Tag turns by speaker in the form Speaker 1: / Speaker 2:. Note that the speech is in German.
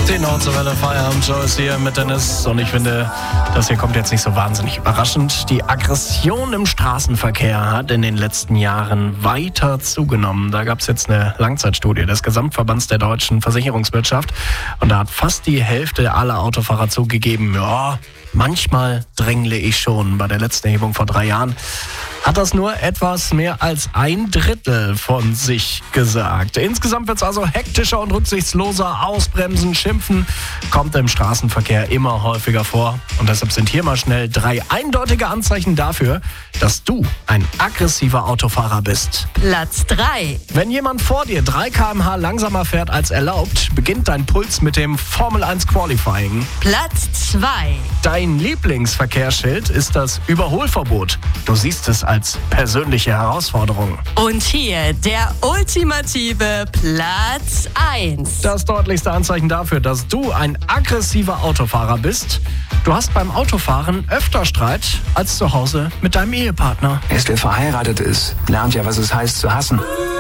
Speaker 1: Die Nordseewelle Feierabend-Show ist hier mit Dennis und ich finde, das hier kommt jetzt nicht so wahnsinnig überraschend. Die Aggression im Straßenverkehr hat in den letzten Jahren weiter zugenommen. Da gab es jetzt eine Langzeitstudie des Gesamtverbands der deutschen Versicherungswirtschaft und da hat fast die Hälfte aller Autofahrer zugegeben, ja, manchmal drängle ich schon. Bei der letzten Erhebung vor 3 Jahren hat das nur etwas mehr als 1/3 von sich gesagt. Insgesamt wird es also hektischer und rücksichtsloser. Ausbremsen, schimpfen kommt im Straßenverkehr immer häufiger vor. Und deshalb sind hier mal schnell 3 eindeutige Anzeichen dafür, dass du ein aggressiver Autofahrer bist.
Speaker 2: Platz 3.
Speaker 1: Wenn jemand vor dir 3 km/h langsamer fährt als erlaubt, beginnt dein Puls mit dem Formel 1 Qualifying.
Speaker 2: Platz 2.
Speaker 1: Dein Lieblingsverkehrsschild ist das Überholverbot. Du siehst es als persönliche Herausforderung.
Speaker 2: Und hier der ultimative Platz 1.
Speaker 1: Das deutlichste Anzeichen dafür, dass du ein aggressiver Autofahrer bist: Du hast beim Autofahren öfter Streit als zu Hause mit deinem Ehepartner.
Speaker 3: Erst wer verheiratet ist, lernt ja, was es heißt zu hassen.